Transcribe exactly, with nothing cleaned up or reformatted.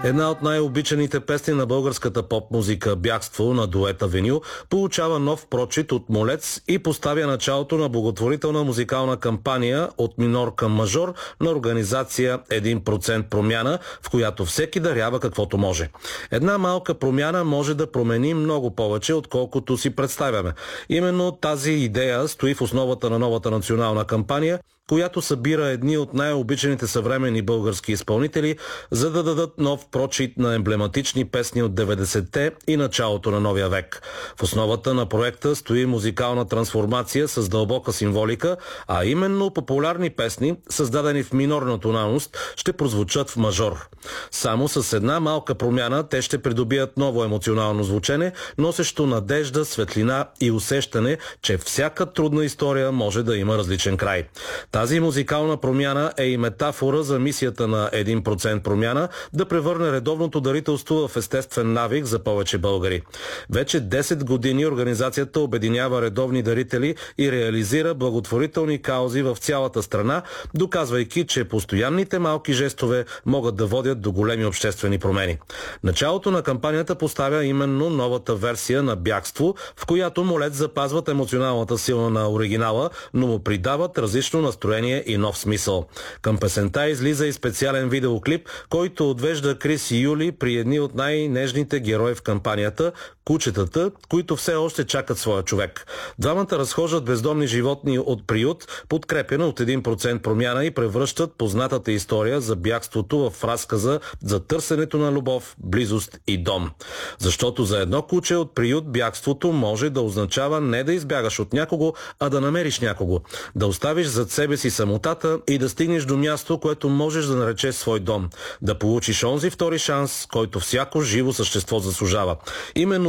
Една от най-обичаните песни на българската поп-музика «Бягство» на дуета Веню получава нов прочит от Молец и поставя началото на благотворителна музикална кампания от минор към мажор на организация един процент промяна, в която всеки дарява каквото може. Една малка промяна може да промени много повече, отколкото си представяме. Именно тази идея стои в основата на новата национална кампания, която събира едни от най-обичаните съвременни български изпълнители, за да дадат нов прочит на емблематични песни от деветдесетте и началото на новия век. В основата на проекта стои музикална трансформация с дълбока символика, а именно популярни песни, създадени в минорна тоналност, ще прозвучат в мажор. Само с една малка промяна те ще придобият ново емоционално звучене, носещо надежда, светлина и усещане, че всяка трудна история може да има различен край. Тази музикална промяна е и метафора за мисията на един процент промяна да превърне редовното дарителство в естествен навик за повече българи. Вече десет години организацията обединява редовни дарители и реализира благотворителни каузи в цялата страна, доказвайки, че постоянните малки жестове могат да водят до големи обществени промени. Началото на кампанията поставя именно новата версия на «Бягство», в която Молец запазват емоционалната сила на оригинала, но му придават различно настроение и нов смисъл. Към песента излиза и специален видеоклип, който отвежда Крис и Юли при едни от най-нежните герои в кампанията – кучетата, които все още чакат своя човек. Двамата разхождат бездомни животни от приют, подкрепена от един процент промяна, и превръщат познатата история за бягството в разказа за търсенето на любов, близост и дом. Защото за едно куче от приют бягството може да означава не да избягаш от някого, а да намериш някого, да оставиш зад себе си самотата и да стигнеш до място, което можеш да наречеш свой дом, да получиш онзи втори шанс, който всяко живо същество заслужава. Именно